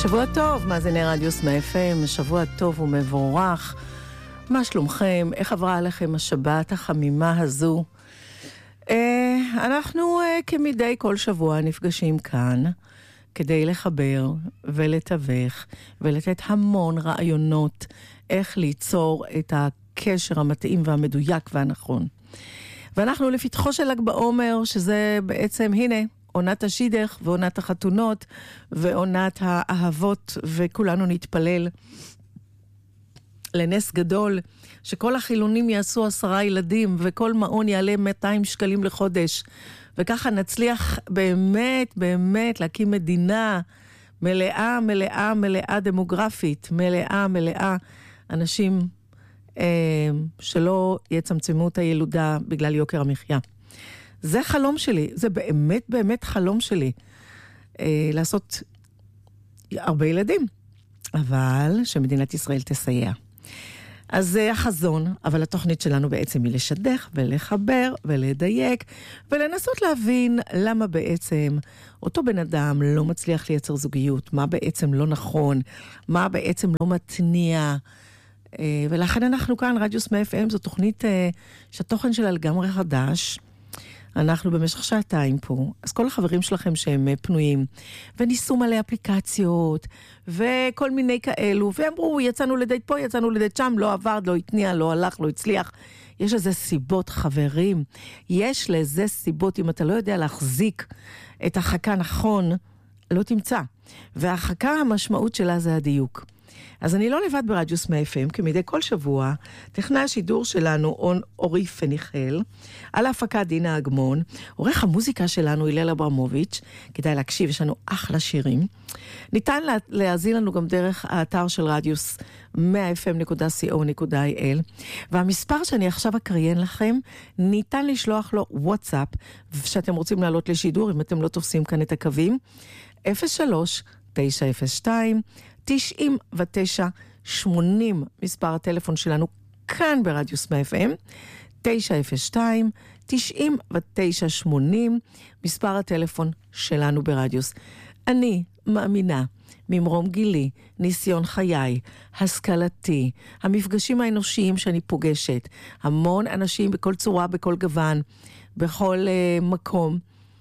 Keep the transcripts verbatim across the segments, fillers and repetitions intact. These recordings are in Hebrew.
שבוע טוב, מאזיני רדיו סמי אף אם, שבוע טוב ומבורך. מה שלומכם? איך עברה עליכם השבת החמימה הזו? אה, אנחנו אה, כמדי כל שבוע נפגשים כאן כדי לחבר ולתווך ולתת המון רעיונות איך ליצור את הקשר המתאים והמדויק והנכון. ואנחנו לפתחו של ל"ג בעומר, שזה בעצם, הנה, עונת השידך ועונת החתונות ועונת האהבות, וכולנו נתפלל לנס גדול, שכל החילונים יעשו עשרה ילדים, וכל מעון יעלה מאתיים שקלים לחודש, וככה נצליח באמת, באמת להקים מדינה מלאה, מלאה, מלאה דמוגרפית, מלאה, מלאה, אנשים אה, שלא יצמצמו את הילודה בגלל יוקר המחיה. זה חלום שלי, זה באמת באמת חלום שלי, אה, לעשות הרבה ילדים, אבל שמדינת ישראל תסייע. אז זה החזון, אבל התוכנית שלנו בעצם היא לשדך ולחבר ולדייק, ולנסות להבין למה בעצם אותו בן אדם לא מצליח לייצר זוגיות, מה בעצם לא נכון, מה בעצם לא מתניע, אה, ולכן אנחנו כאן, רדיו סמי אף אם, זו תוכנית אה, שהתוכן שלה לגמרי חדש, אנחנו במשך שעתיים פה, אז כל החברים שלכם שהם פנויים, וניסו מלא אפליקציות, וכל מיני כאלו, ואמרו, יצאנו לדייט פה, יצאנו לדייט שם, לא עבר, לא התניע, לא הלך, לא הצליח. יש לזה סיבות, חברים. יש לזה סיבות, אם אתה לא יודע להחזיק את החכה נכון, לא תמצא. והחכה, המשמעות שלה זה הדיוק. אז אני לא לבד ברדיו סמי אף אם, כי מדי כל שבוע טכנאי השידור שלנו אורי פניחל, על ההפקה דינה אגמון, עורך המוזיקה שלנו הלל אברמוביץ', כדאי להקשיב, יש לנו אחלה שירים. ניתן לה, להזין לנו גם דרך האתר של רדיוס מאה אף אם נקודה סי או נקודה איי אל, והמספר שאני עכשיו אקריין לכם, ניתן לשלוח לו וואטסאפ, שאתם רוצים לעלות לשידור, אם אתם לא תופסים כאן את הקווים, אפס שלוש תשע אפס שתיים תשעים ותשע שמונים, מספר הטלפון שלנו כאן ברדיו סמי אף אם, תשע אפס שתיים תשעים ותשע שמונים, מספר הטלפון שלנו ברדיוס. אני מאמינה, ממרום גילי, ניסיון חיי, השכלתי, המפגשים האנושיים שאני פוגשת, המון אנשים בכל צורה, בכל גוון, בכל uh, מקום,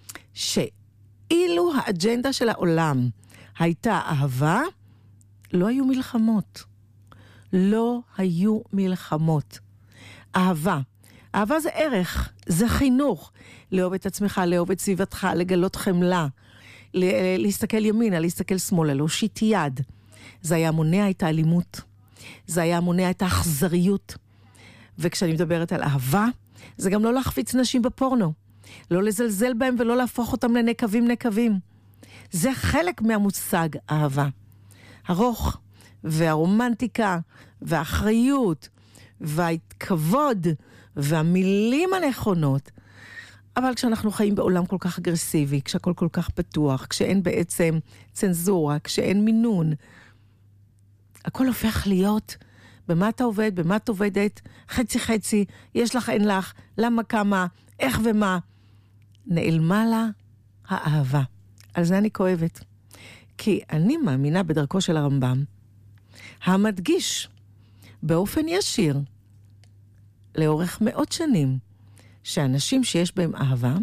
שאילו האג'נדה של העולם הייתה אהבה, לא היו מלחמות. לא היו מלחמות. אהבה. אהבה זה ערך, זה חינוך. לאהוב את עצמך, לאהוב את סביבתך, לגלות חמלה, להסתכל ימינה, להסתכל שמאלה, להושיט יד. זה היה מונע את האלימות. זה היה מונע את האכזריות. וכשאני מדברת על אהבה, זה גם לא להחפיץ נשים בפורנו. לא לזלזל בהם ולא להפוך אותם לנקבים נקבים. זה חלק מהמושג אהבה. הרוך והרומנטיקה והאחריות והכבוד והמילים הנכונות. אבל כשאנחנו חיים בעולם כל כך אגרסיבי, כשהכל כל כך פתוח, כשאין בעצם צנזורה, כשאין מינון, הכל הופך להיות במה אתה עובד, במה את עובדת, חצי חצי, יש לך, אין לך, למה, כמה, איך ומה. נעלמה לה האהבה. על זה אני כואבת. כי אני מאמינה בדרכו של הרמב"ם, המדגיש באופן ישיר, לאורך מאות שנים, שאנשים שיש בהם אהבה,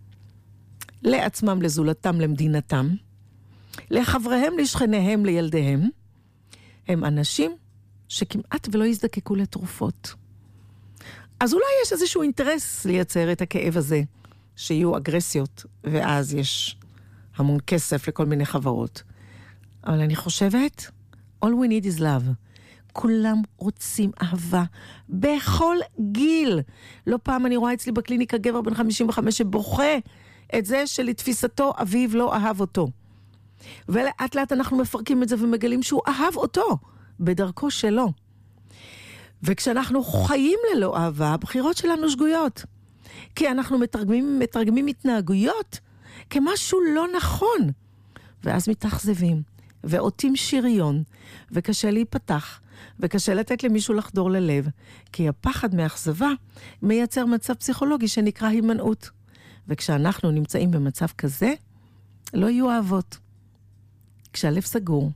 לעצמם, לזולתם, למדינתם, לחבריהם, לשכניהם, לילדיהם, הם אנשים שכמעט ולא יזדקקו לתרופות. אז אולי יש איזשהו אינטרס לייצר את הכאב הזה, שיהיו אגרסיות, ואז יש המון כסף לכל מיני חברות. אבל אני חושבת, all we need is love. כולם רוצים אהבה, בכל גיל. לא פעם אני רואה אצלי בקליניקה גבר בן חמישים וחמש שבוכה את זה שלתפיסתו אביו לא אהב אותו. ולאט לאט אנחנו מפרקים את זה ומגלים שהוא אהב אותו, בדרכו שלו. וכשאנחנו חיים ללא אהבה, הבחירות שלנו שגויות. כי אנחנו מתרגמים, מתרגמים התנהגויות כמשהו לא נכון. ואז מתאכזבים, ועוטים שריון, וקשה להיפתח, וקשה לתת למישהו לחדור ללב, כי הפחד מאכזבה מייצר מצב פסיכולוגי שנקרא הימנעות. וכשאנחנו נמצאים במצב כזה, לא יהיו אהבות. כשהלב סגור,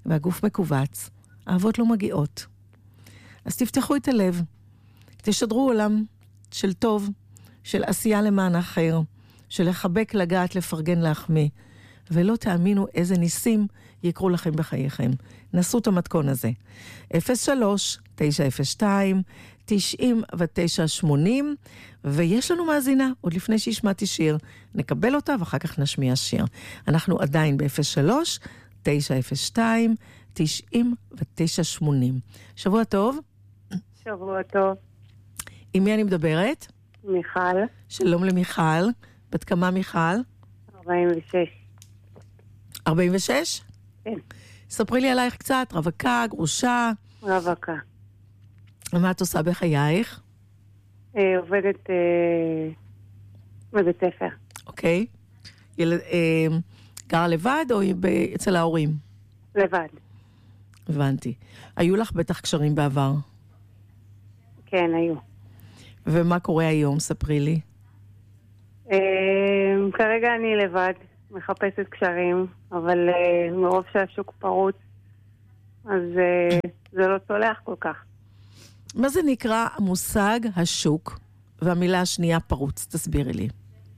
והגוף מקובץ, אהבות לא מגיעות. אז תפתחו את הלב, תשדרו עולם של טוב, של עשייה למען האחר, של לחבק, לגעת, לפרגן, להחמיא, ולא תאמינו איזה ניסים יקרו לכם בחייכם. נסו את המתכון הזה. אפס שלוש תשע אפס שתיים תשעים ותשע שמונים, ויש לנו מאזינה, עוד לפני שהשמעתי שיר, נקבל אותה ואחר כך נשמיע שיר. אנחנו עדיין ב-אפס שלוש תשע אפס שתיים תשעים ותשע שמונים. שבוע טוב. שבוע טוב. עם מי אני מדברת? מיכל. שלום למיכל. בת כמה מיכל? ארבעים ושש. ארבעים ושש? כן. ספרי לי עלייך קצת, רווקה, גרושה. רווקה. ומה את עושה בחייך? אה, עובדת אה, בבית ספר. אוקיי. יל... אה, גרה לבד או ב... אצל ההורים? לבד. הבנתי. היו לך בטח קשרים בעבר. כן, היו. ומה קורה היום? ספרי לי. אה, כרגע אני לבד, מחפשת קשרים, אבל אה, מרוב שהשוק פרוץ, אז אה, זה לא צולח כל כך. מה זה נקרא המושג השוק, והמילה השנייה פרוץ? תסבירי לי.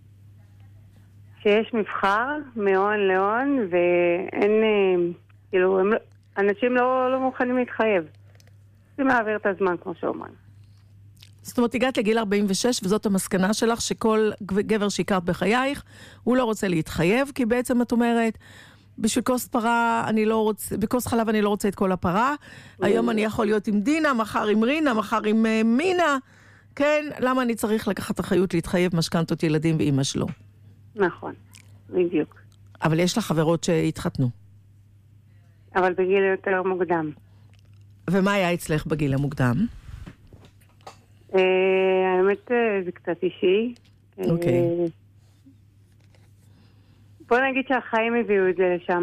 שיש מבחר מהון להון, ואין, אה, כאילו, הם, אנשים לא, לא מוכנים להתחייב. צריכים להעביר את הזמן, כמו שאומרים. זאת אומרת, הגעת לגיל ארבעים ושש, וזאת המסקנה שלך, שכל גבר שהכרת בחייך, הוא לא רוצה להתחייב, כי בעצם את אומרת, בשביל כוס פרה, אני לא רוצה, בכוס חלב אני לא רוצה את כל הפרה, היום אני יכול להיות עם דינה, מחר עם רינה, מחר עם uh, מינה, כן? למה אני צריך לקחת אחריות להתחייב משכנתות ילדים ואמא שלו? נכון, בדיוק. אבל יש לך חברות שהתחתנו. אבל בגיל יותר מוקדם. ומה היה אצלך בגיל המוקדם? האמת זה קצת אישי. אוקיי. בוא נגיד שהחיים הביאו את זה לשם.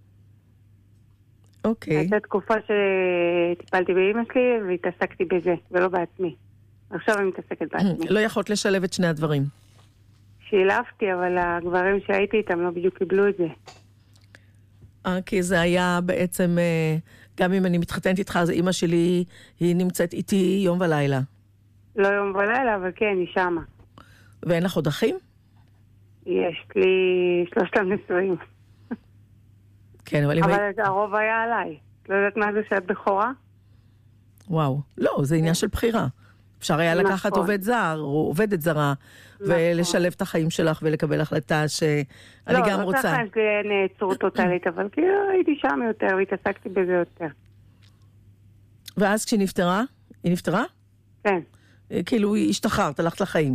אוקיי. הייתה תקופה שטיפלתי באמא שלי והתעסקתי בזה, ולא בעצמי. עכשיו אני מתעסקת בעצמי. לא יכולת לשלב את שני הדברים. שילבתי, אבל הגברים שהייתי איתם לא בדיוק קיבלו את זה. אה, כי זה היה בעצם, גם אם אני מתחתנת איתך, אז אמא שלי, היא נמצאת איתי יום ולילה. לא יום ולילה, אבל כן, היא שמה. ואין לך עוד אחים? יש לי שלושתם נשואים. כן, אבל... אבל אם... הרוב היה עליי. לא יודעת מה זה שאת בכורה? וואו. לא, זה עניין של בחירה. אפשר היה לקחת נכון. עובד זר, או עובדת זרה, נכון. ולשלב את החיים שלך, ולקבל החלטה שאני לא, גם לא רוצה. ככה זה נעצור טוטלית, אבל כאילו הייתי שם יותר, והתעסקתי בזה יותר. ואז כשהיא נפטרה, היא נפטרה? כן. כאילו היא השתחררת, הלכת לחיים.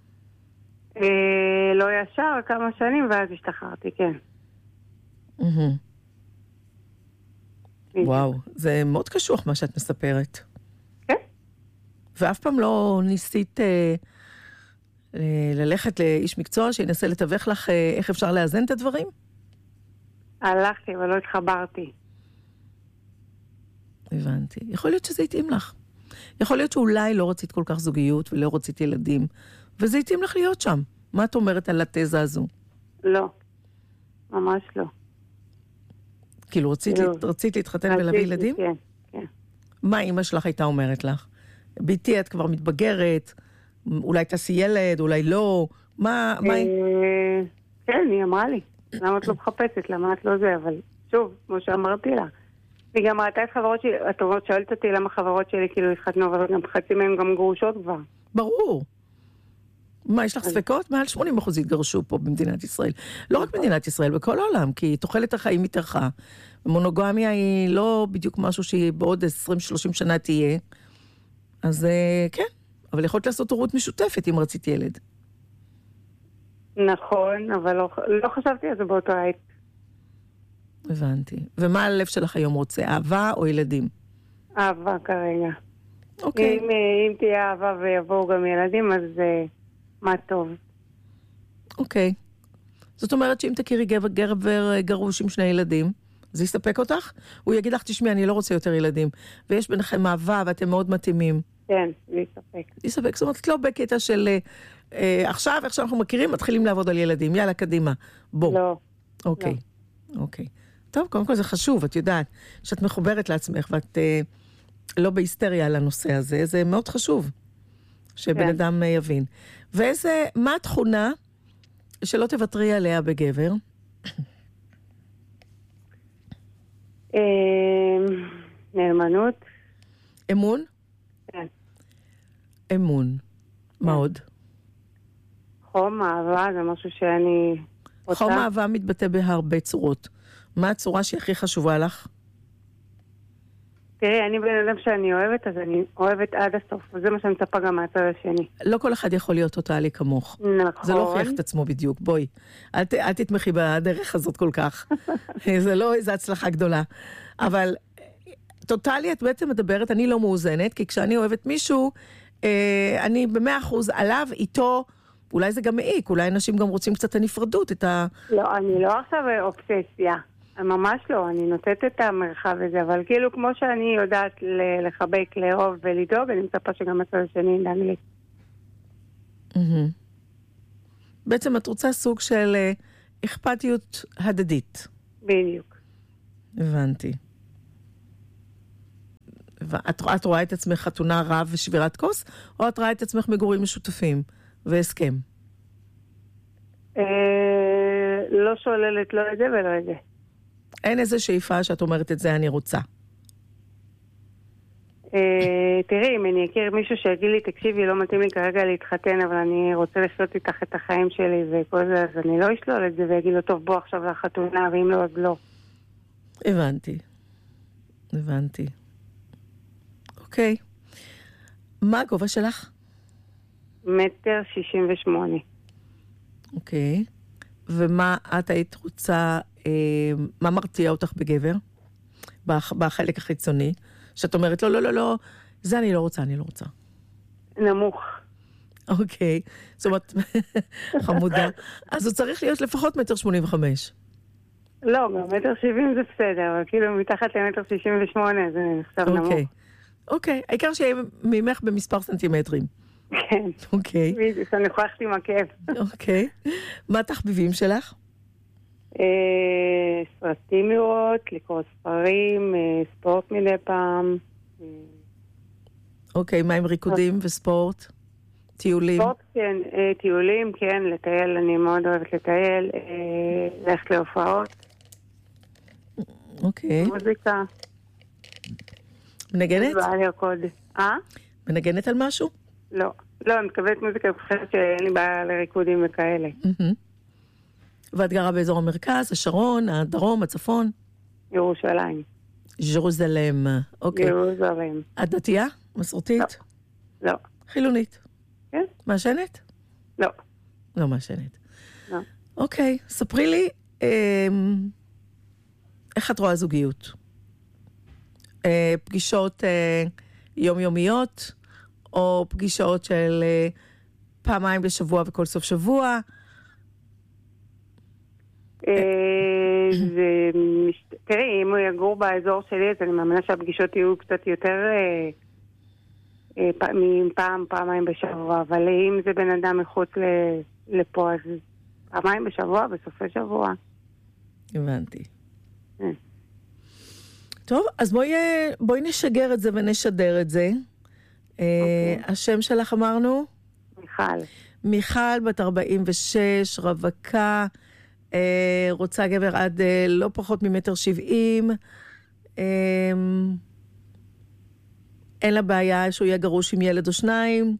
אה, לא ישר, כמה שנים, ואז השתחררתי, כן. וואו, זה מאוד קשוח מה שאת מספרת. כן. ואף פעם לא ניסית אה, אה, ללכת לאיש מקצוע שינסה לתווך לך אה, איך אפשר לאזן את הדברים? הלכתי, אבל לא התחברתי. הבנתי. יכול להיות שזה התאים לך. יכול להיות שאולי לא רצית כל כך זוגיות ולא רצית ילדים, וזה התאים לך להיות שם. מה את אומרת על התזה הזו? לא. ממש לא. כאילו, רצית, לא. לה, רצית להתחתן רצית, ולהביא ילדים? כן, כן. מה אמא שלך הייתה אומרת לך? ביתי, את כבר מתבגרת, אולי תעשי ילד, אולי לא, מה... מה... כן, היא אמרה לי. למה את לא מחפשת? למה את לא זה? אבל שוב, כמו שאמרתי לה. היא גם ראתה את חברות שלי, הטובות שואלת אותי למה חברות שלי כאילו התחתנו, אבל גם חצי מהם גם גרושות כבר. ברור. מה, יש לך ספקות? מעל שמונים אחוז התגרשו פה במדינת ישראל. לא רק במדינת ישראל, בכל העולם, כי תוחלת החיים מתארכה. מונוגמיה היא לא בדיוק משהו שהיא בעוד עשרים שלושים שנה תהיה. אז כן, אבל יכולת לעשות הורות משותפת אם רצית ילד. נכון, אבל לא, לא חשבתי על זה באותו עת. הבנתי. ומה הלב שלך היום רוצה? אהבה או ילדים? אהבה כרגע. אוקיי. אם, אם תהיה אהבה ויבואו גם ילדים, אז מה טוב. אוקיי. זאת אומרת שאם תכירי גבר, גבר גרוש עם שני ילדים, זה יספק אותך? הוא יגיד לך, תשמעי, אני לא רוצה יותר ילדים. ויש ביניכם אהבה ואתם מאוד מתאימים. כן, זה יספק. יספק. זאת אומרת, את לא בקטע של אה, עכשיו, איך שאנחנו מכירים, מתחילים לעבוד על ילדים. יאללה, קדימה. בוא. לא. אוקיי. לא. אוקיי. טוב, קודם כל זה חשוב, את יודעת, שאת מחוברת לעצמך, ואת אה, לא בהיסטריה על הנושא הזה, זה מאוד חשוב, שבן כן. אדם אה, יבין. ואיזה, מה התכונה שלא תוותרי עליה בגבר? אה, נאמנות. אמון? כן. אמון. מה עוד? חום, אהבה, זה משהו שאני רוצה. חום אהבה מתבטא בהרבה צורות. מה הצורה שהיא הכי חשובה לך? תראי, אני בן אדם שאני אוהבת, אז אני אוהבת עד הסוף, וזה מה שאני מצפה גם מהצד השני. לא כל אחד יכול להיות טוטלי כמוך. נכון. זה לא הוכיח את עצמו בדיוק, בואי. אל, ת, אל תתמכי בדרך הזאת כל כך. זה לא איזו הצלחה גדולה. אבל טוטלי את בעצם מדברת, אני לא מאוזנת, כי כשאני אוהבת מישהו, אה, אני במאה אחוז עליו, איתו, אולי זה גם מעיק, אולי אנשים גם רוצים קצת הנפרדות, את ה... לא, אני לא עכשיו אובססיה. ממש לא, אני נותנת את המרחב הזה, אבל כאילו כמו שאני יודעת לחבק, לאהוב ולדאוג, אני מצפה שגם הצד השני ידאג לי. Mm-hmm. בעצם את רוצה סוג של אכפתיות הדדית. בדיוק. הבנתי. ואת, את רואה את עצמך חתונה רב ושבירת כוס, או את רואה את עצמך מגורים משותפים והסכם? אה, לא שוללת לא את זה ולא את זה. אין איזה שאיפה שאת אומרת את זה אני רוצה. אה, תראי, אם אני אכיר מישהו שיגיד לי, תקשיבי, לא מתאים לי כרגע להתחתן, אבל אני רוצה לחיות איתך את החיים שלי וכל זה, אז אני לא אשלול את זה ויגיד לו, טוב, בוא עכשיו לחתונה, ואם לא, אז לא. הבנתי. הבנתי. אוקיי. מה הגובה שלך? מטר שישים ושמונה. אוקיי. ומה את היית רוצה, אה, מה מרתיע אותך בגבר? בח, בחלק החיצוני? שאת אומרת, לא, לא, לא, לא, זה אני לא רוצה, אני לא רוצה. נמוך. אוקיי. זאת אומרת, חמודה. אז הוא צריך להיות לפחות מטר שמונים וחמש. לא, גם מטר שבעים זה בסדר, אבל כאילו מתחת למטר שישים ושמונה זה נחשב נמוך. אוקיי. אוקיי. העיקר שיהיה ממך במספר סנטימטרים. כן. אוקיי. בדיוק, אני יכולה ללכת עם הכאב. אוקיי. מה התחביבים שלך? סרטים לראות, לקרוא ספרים, ספורט מדי פעם. אוקיי, מה עם ריקודים וספורט? טיולים? ספורט, כן, טיולים, כן, לטייל, אני מאוד אוהבת לטייל, ללכת להופעות. אוקיי. מוזיקה. מנגנת? באה לרקוד. אה? מנגנת על משהו? לא. לא, אני מתכוונת מוזיקה, אני חושבת שאין לי בעיה לריקודים וכאלה. ואת גרה באזור המרכז, השרון, הדרום, הצפון? ירושלים. ירוזלם, אוקיי. ירוזלם. את דתייה? מסורתית? לא. לא. חילונית? כן. מעשנת? לא. לא מעשנת. לא. אוקיי, ספרי לי, אה, איך את רואה זוגיות? אה, פגישות אה, יומיומיות, או פגישות של אה, פעמיים בשבוע וכל סוף שבוע? תראי, אם הוא יגור באזור שלי, אז אני מאמינה שהפגישות יהיו קצת יותר מפעם, פעמיים בשבוע, אבל אם זה בן אדם מחוץ לפה, אז פעמיים בשבוע, בסופי שבוע. הבנתי. טוב, אז בואי נשגר את זה ונשדר את זה. השם שלך אמרנו? מיכל. מיכל, בת ארבעים ושש, רווקה, אה, רוצה גבר עד אה, לא פחות ממטר שבעים, אה, אין לה בעיה שהוא יהיה גרוש עם ילד או שניים,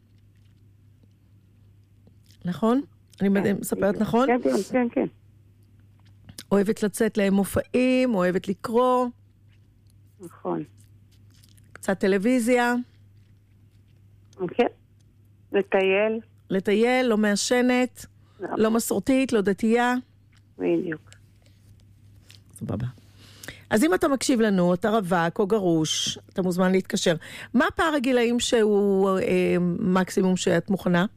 נכון? אני כן, מספרת נכון? כן, כן, כן, כן. אוהבת לצאת להם מופעים, אוהבת לקרוא. נכון. קצת טלוויזיה. כן. לטייל. לטייל, לא מעשנת, לא, לא מסורתית, לא דתייה. בדיוק. סבבה. אז אם אתה מקשיב לנו, אתה רווק או גרוש, אתה מוזמן להתקשר. מה פער הגילאים שהוא אה, מקסימום שאת מוכנה?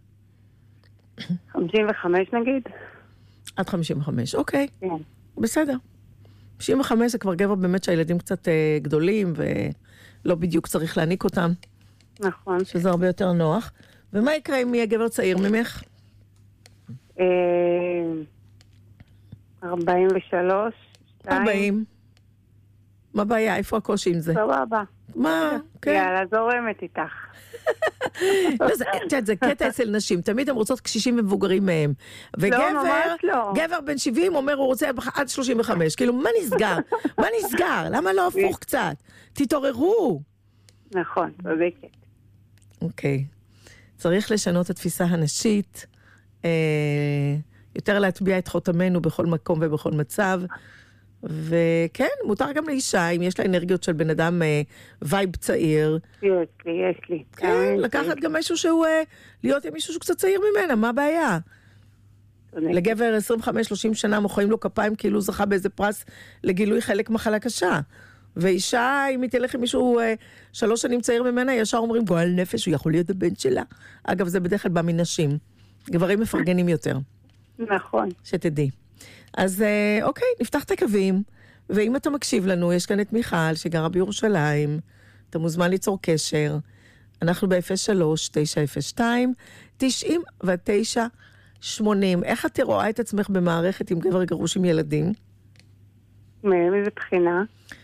חמישים וחמש נגיד? עד חמישים וחמש, אוקיי. כן. בסדר. חמישים וחמש זה כבר גבר באמת שהילדים קצת אה, גדולים, ולא בדיוק צריך להעניק אותם. נכון. שזה הרבה יותר נוח. ומה יקרה אם יהיה גבר צעיר ממך? ארבעים ושלוש, ארבעים. מה הבעיה? איפה הקושי עם זה? סבבה. מה? כן. יאללה, זורמת איתך. לא, זה, זה קטע אצל נשים, תמיד הן רוצות קשישים ומבוגרים מהם. וגבר, לא, ממש לא. גבר בן שבעים אומר, הוא רוצה עד שלושים וחמש. כאילו, מה נסגר? מה נסגר? למה לא הפוך קצת? תתעוררו. נכון, צודקת. אוקיי. צריך לשנות את התפיסה הנשית, אה, יותר להטביע את חותמנו בכל מקום ובכל מצב, וכן, מותר גם לאישה, אם יש לה אנרגיות של בן אדם אה, וייב צעיר. יש לי, יש לי. כן, לקחת גם משהו שהוא, אה, להיות עם מישהו שהוא קצת צעיר ממנה, מה הבעיה? לגבר עשרים וחמש שלושים שנה מוחאים לו כפיים כאילו זכה באיזה פרס לגילוי חלק מחלה קשה. ואישה, אם היא תלך עם מישהו אה, שלוש שנים צעיר ממנה, ישר אומרים, גועל נפש, הוא יכול להיות הבן שלה. אגב, זה בדרך כלל בא מנשים. גברים מפרגנים יותר. נכון. שתדעי. אז אה, אוקיי, נפתח את הקווים, ואם אתה מקשיב לנו, יש כאן את מיכל, שגרה בירושלים, אתה מוזמן ליצור קשר. אנחנו ב-אפס שלוש תשע אפס שתיים תשעים ותשע שמונים. איך את רואה את עצמך במערכת עם גבר גרוש עם ילדים? מאיזה בחינה?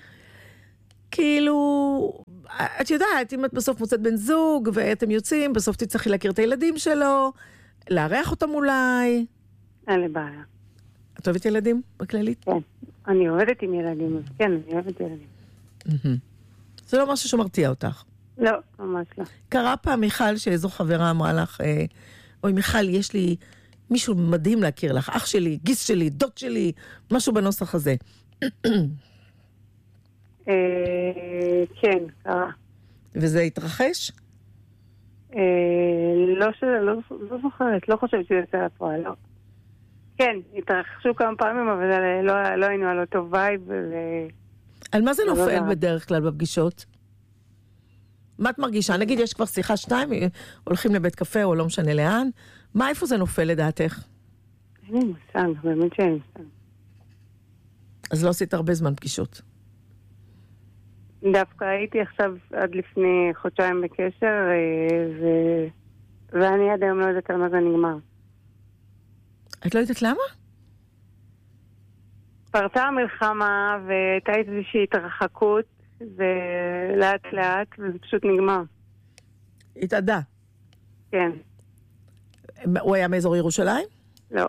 כאילו, את יודעת, אם את בסוף מוצאת בן זוג, ואתם יוצאים, בסוף תצטרכי להכיר את הילדים שלו, לארח אותם אולי. אין לי בעיה. את אוהבת ילדים בכללית? כן, אני אוהבת עם ילדים, אז כן, אני אוהבת ילדים. זה לא משהו שמרתיע אותך. לא, ממש לא. קרה פעם מיכל שאיזו חברה אמרה לך, אוי מיכל, יש לי מישהו מדהים להכיר לך, אח שלי, גיס שלי, דוד שלי, משהו בנוסח הזה. כן, קרה. וזה התרחש? לא לא זוכרת, לא חושבת שזה יצא לפועל, לא. כן, התרחשו כמה פעמים, אבל לא היינו על אותו וייב. על מה זה נופל בדרך כלל בפגישות? מה את מרגישה? נגיד, יש כבר שיחה שתיים, הולכים לבית קפה או לא משנה לאן. מה, איפה זה נופל לדעתך? אין לי מושג, באמת שאין לי מושג. אז לא עשית הרבה זמן פגישות. דווקא הייתי עכשיו עד לפני חודשיים בקשר, ו... ואני עד היום לא יודעת על מה זה נגמר. את לא יודעת למה? פרצה המלחמה והייתה איזושהי התרחקות, ולאט לאט, וזה פשוט נגמר. התעדה? כן. הוא היה מאזור ירושלים? לא.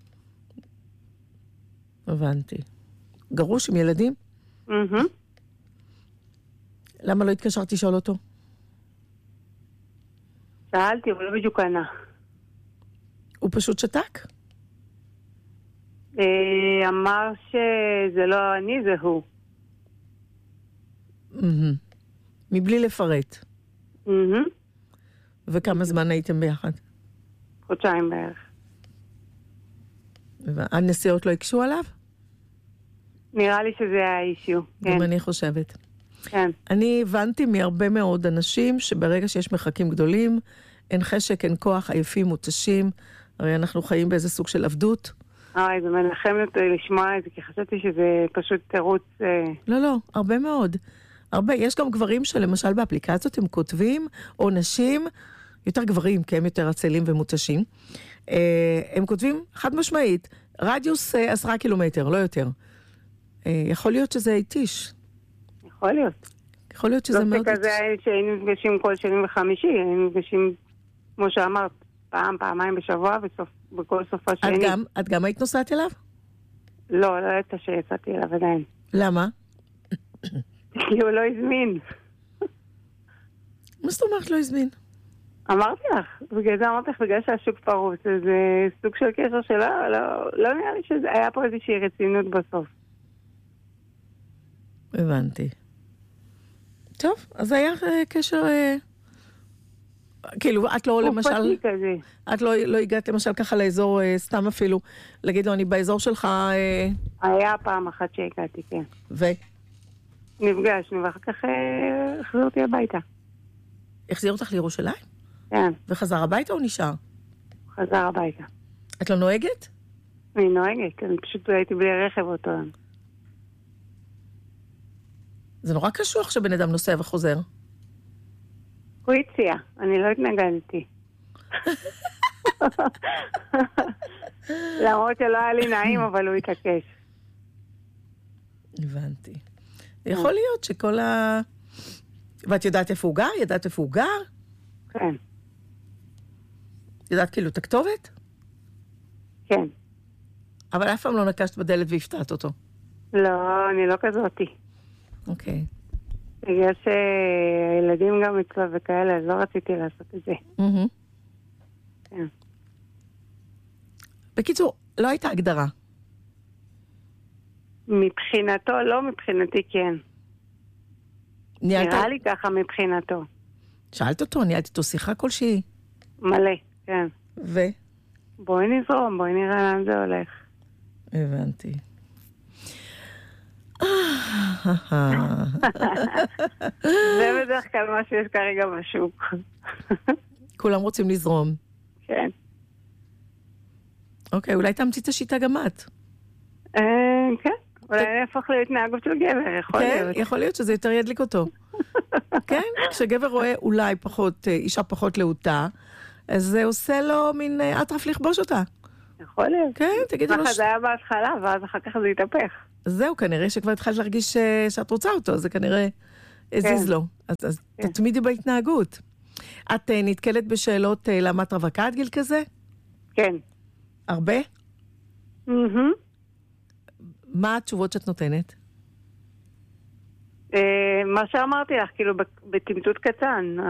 הבנתי. גרוש עם ילדים? אהה. למה לא התקשרת לשאול אותו? שאלתי, הוא לא בדיוק ענה. הוא פשוט שתק? אמר שזה לא אני, זה הוא. מבלי לפרט. וכמה זמן הייתם ביחד? חודשיים בערך. הנסיעות לא הקשו עליו? נראה לי שזה היה אישיו. גם אני חושבת. כן. אני הבנתי מהרבה מאוד אנשים שברגע שיש מרחקים גדולים, אין חשק, אין כוח, עייפים, מותשים, הרי אנחנו חיים באיזה סוג של עבדות. אה, זה מנחם אותי לשמוע את זה, כי חשבתי שזה פשוט תירוץ... לא, לא, הרבה מאוד. הרבה. יש גם גברים שלמשל באפליקציות הם כותבים, או נשים, יותר גברים, כי הם יותר עצלים ומותשים, הם כותבים חד משמעית, רדיוס עשרה קילומטר, לא יותר. יכול להיות שזה איטיש. יכול להיות. יכול להיות שזה מאוד... לא שכזה שהיינו נפגשים כל שנים וחמישי, היינו נפגשים, כמו שאמרת, פעם, פעמיים בשבוע, וסוף, בכל סופה שני. את גם, את גם היית נוסעת אליו? לא, לא הייתה שיצאתי אליו עדיין. למה? כי הוא לא הזמין. מה זאת אומרת לא הזמין? אמרתי לך, בגלל זה אמרתי לך, בגלל שהשוק פרוץ, זה סוג של קשר שלא, לא, לא נראה לי שזה היה פה איזושהי רצינות בסוף. הבנתי. טוב, אז היה קשר... כאילו, את לא למשל... כזה. את לא, לא הגעת למשל ככה לאזור, סתם אפילו, להגיד לו, אני באזור שלך... היה פעם אחת שהגעתי, כן. ו? נפגשנו, ואחר כך החזיר אותי הביתה. החזיר אותך לירושלים? כן. וחזר הביתה או נשאר? חזר הביתה. את לא נוהגת? אני נוהגת, אני פשוט הייתי בלי רכב אותו. זה נורא קשוח שבן אדם נוסע וחוזר. הוא הציע, אני לא התנגדתי. למרות שלא היה לי נעים, אבל הוא התעקש. הבנתי. יכול להיות שכל ה... ואת יודעת איפה הוא גר? ידעת איפה הוא גר? כן. ידעת כאילו את הכתובת? כן. אבל אף פעם לא נקשת בדלת והפתעת אותו. לא, אני לא כזאתי. אוקיי. בגלל שהילדים גם אצלו וכאלה, אז לא רציתי לעשות את זה. Mm-hmm. כן. בקיצור, לא הייתה הגדרה. מבחינתו, לא מבחינתי כן. ניהלת... נראה לי ככה מבחינתו. שאלת אותו, ניהלת איתו שיחה כלשהי? מלא, כן. ו? בואי נזרום, בואי נראה לאן זה הולך. הבנתי. זה בדרך כלל מה שיש כרגע בשוק. כולם רוצים לזרום. כן. אוקיי, אולי תמציא את השיטה גם את. כן, אולי אני הפוך להתנהגות של גבר, יכול להיות. כן, יכול להיות שזה יותר ידליק אותו. כן, כשגבר רואה אולי פחות, אישה פחות להוטה, אז זה עושה לו מין אטרף לכבוש אותה. יכול להיות. כן, תגידי לו... ככה זה היה בהתחלה, ואז אחר כך זה התהפך. זהו, כנראה שכבר התחלת להרגיש שאת רוצה אותו, זה כנראה הזיז לו. אז תתמידי בהתנהגות. את נתקלת בשאלות למה את רווקה עד גיל כזה? כן. הרבה? אהה. מה התשובות שאת נותנת? מה שאמרתי לך, כאילו, בטמטות קטן.